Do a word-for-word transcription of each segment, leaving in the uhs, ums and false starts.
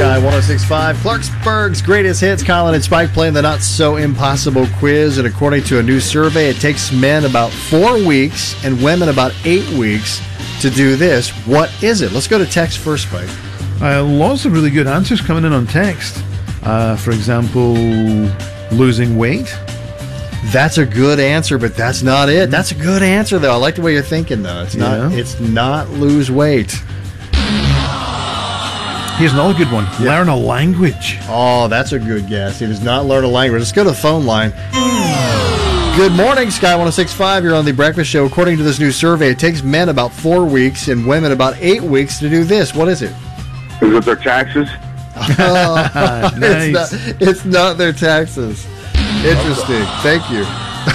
Sky one oh six point five, Clarksburg's greatest hits. Colin and Spike playing the Not So Impossible quiz. And according to a new survey, it takes men about four weeks and women about eight weeks to do this. What is it? Let's go to text first, Spike. Uh, lots of really good answers coming in on text. Uh, for example, losing weight. That's a good answer, but that's not it. That's a good answer, though. I like the way you're thinking, though. It's not. Yeah. It's not lose weight. Here's another good one. Yeah. Learn a language. Oh, that's a good guess. He does not learn a language. Let's go to the phone line. Good morning, Sky one oh six point five. You're on The Breakfast Show. According to this new survey, it takes men about four weeks and women about eight weeks to do this. What is it? Is it their taxes? Oh, Nice. it's, not, it's not their taxes. Interesting. Thank you.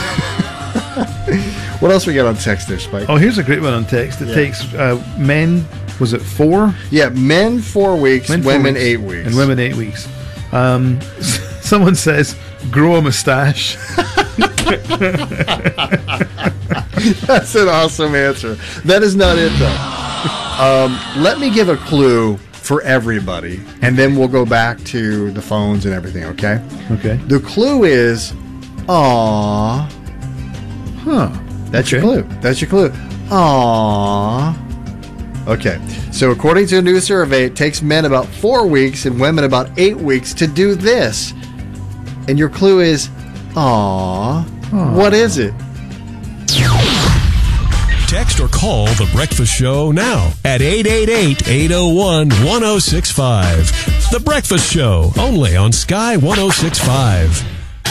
What else we got on text there, Spike? Oh, here's a great one on text. It Yeah. takes uh, men, was it four? Yeah, men four weeks, Men four women weeks. eight weeks. And women eight weeks. Um, someone says, grow a mustache. That's an awesome answer. That is not it, though. Um, let me give a clue for everybody, and then we'll go back to the phones and everything, okay? Okay. The clue is, aww. Huh. That's Okay. your clue. That's your clue. Aww. Okay. So according to a new survey, it takes men about four weeks and women about eight weeks to do this. And your clue is, aww. Aw. What is it? Text or call The Breakfast Show now at eight eight eight, eight oh one, one oh six five. The Breakfast Show, only on Sky one oh six point five.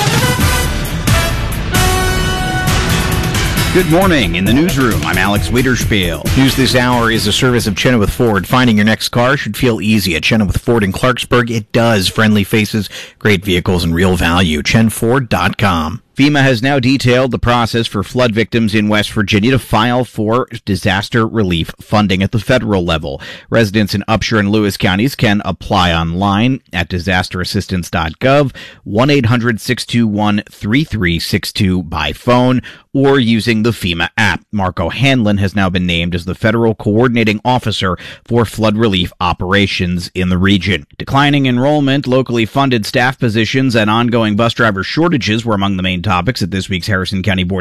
Good morning. In the newsroom, I'm Alex Wiederspiel. News this hour is a service of Chenoweth Ford. Finding your next car should feel easy at Chenoweth Ford in Clarksburg. It does. Friendly faces, great vehicles, and real value. chen ford dot com. FEMA has now detailed the process for flood victims in West Virginia to file for disaster relief funding at the federal level. Residents in Upshur and Lewis counties can apply online at disaster assistance dot gov, one eight hundred, six two one, three three six two by phone, or using the FEMA app. Marco Hanlon has now been named as the federal coordinating officer for flood relief operations in the region. Declining enrollment, locally funded staff positions, and ongoing bus driver shortages were among the main topics at this week's Harrison County Board